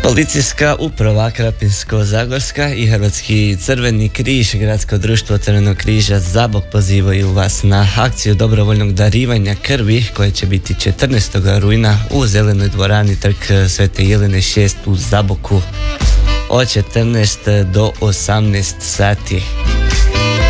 Policijska uprava Krapinsko-zagorska i Hrvatski crveni križ, Gradsko društvo Crvenog križa Zabok pozivaju vas na akciju dobrovoljnog darivanja krvi koja će biti 14. rujna u Zelenoj dvorani Trg Svete Jelene 6 u Zaboku od 14 do 18 sati.